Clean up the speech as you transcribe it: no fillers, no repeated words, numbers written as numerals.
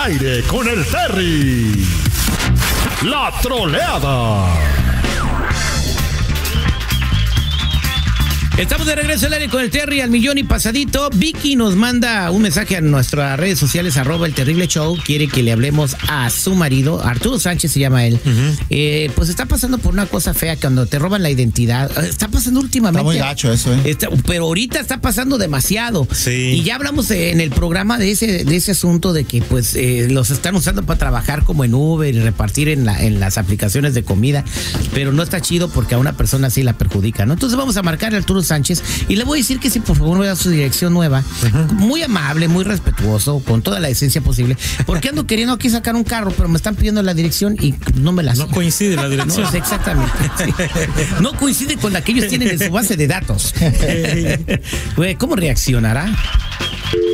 aire con el Terry. La troleada. Estamos de regreso al aire con el Terry al millón y pasadito. Vicky nos manda un mensaje a nuestras redes sociales, @elterribleshow. Quiere que le hablemos a su marido, Arturo Sánchez se llama él. Pues está pasando por una cosa fea cuando te roban la identidad. Está pasando últimamente. Está muy gacho eso, pero ahorita está pasando demasiado. Sí. Y ya hablamos en el programa de ese asunto de que pues los están usando para trabajar como en Uber y repartir en las aplicaciones de comida. Pero no está chido porque a una persona así la perjudica, ¿no? Entonces vamos a marcar a Arturo Sánchez y le voy a decir que si por favor me da su dirección nueva, muy amable, muy respetuoso, con toda la esencia posible, porque ando queriendo aquí sacar un carro, pero me están pidiendo la dirección y no me la No coincide la dirección. No, exactamente. Sí. No coincide con la que ellos tienen en su base de datos. Güey, ¿cómo reaccionará?